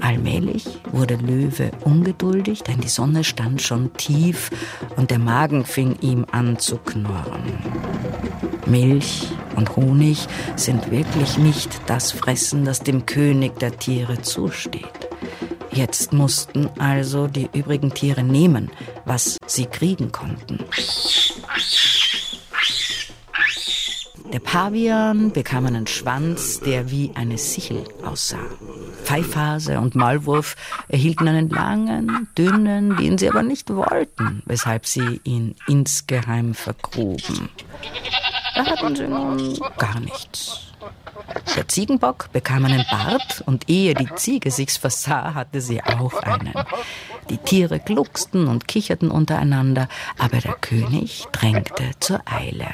Allmählich wurde Löwe ungeduldig, denn die Sonne stand schon tief und der Magen fing ihm an zu knurren. Milch und Honig sind wirklich nicht das Fressen, das dem König der Tiere zusteht. Jetzt mussten also die übrigen Tiere nehmen, was sie kriegen konnten. Der Pavian bekam einen Schwanz, der wie eine Sichel aussah. Pfeifhase und Maulwurf erhielten einen langen, dünnen, den sie aber nicht wollten, weshalb sie ihn insgeheim vergruben. Da hatten sie nun gar nichts. Der Ziegenbock bekam einen Bart und ehe die Ziege sich's versah, hatte sie auch einen. Die Tiere glucksten und kicherten untereinander, aber der König drängte zur Eile.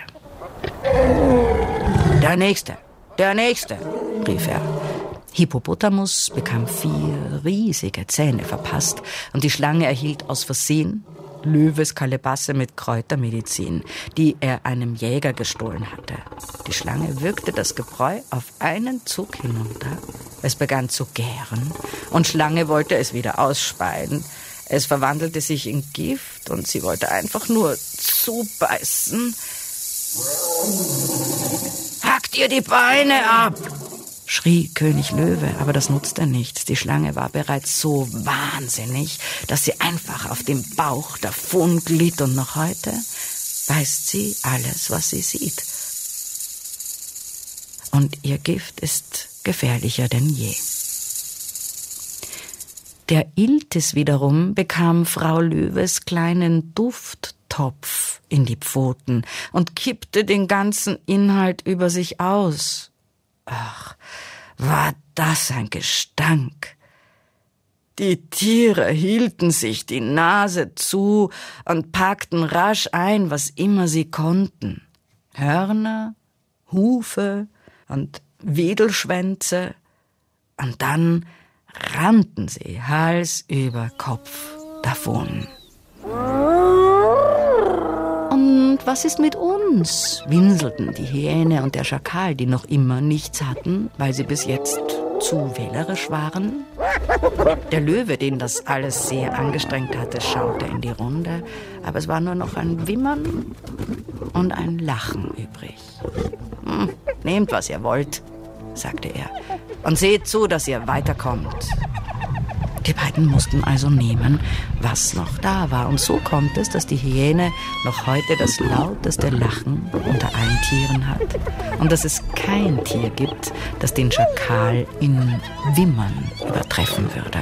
Der Nächste, rief er. Hippopotamus bekam 4 riesige Zähne verpasst und die Schlange erhielt aus Versehen Löwes Kalebasse mit Kräutermedizin, die er einem Jäger gestohlen hatte. Die Schlange würgte das Gebräu auf einen Zug hinunter. Es begann zu gären und Schlange wollte es wieder ausspeien. Es verwandelte sich in Gift und sie wollte einfach nur zubeißen. »Hackt ihr die Beine ab!« schrie König Löwe, aber das nutzte nichts. Die Schlange war bereits so wahnsinnig, dass sie einfach auf dem Bauch davon glitt und noch heute beißt sie alles, was sie sieht. Und ihr Gift ist gefährlicher denn je. Der Iltis wiederum bekam Frau Löwes kleinen Dufttopf in die Pfoten und kippte den ganzen Inhalt über sich aus. Ach, war das ein Gestank! Die Tiere hielten sich die Nase zu und packten rasch ein, was immer sie konnten. Hörner, Hufe und Wedelschwänze. Und dann rannten sie Hals über Kopf davon. »Und was ist mit uns?« winselten die Hyäne und der Schakal, die noch immer nichts hatten, weil sie bis jetzt zu wählerisch waren. Der Löwe, den das alles sehr angestrengt hatte, schaute in die Runde, aber es war nur noch ein Wimmern und ein Lachen übrig. »Nehmt, was ihr wollt«, sagte er, »und seht zu, dass ihr weiterkommt.« Die beiden mussten also nehmen, was noch da war. Und so kommt es, dass die Hyäne noch heute das lauteste Lachen unter allen Tieren hat. Und dass es kein Tier gibt, das den Schakal in Wimmern übertreffen würde.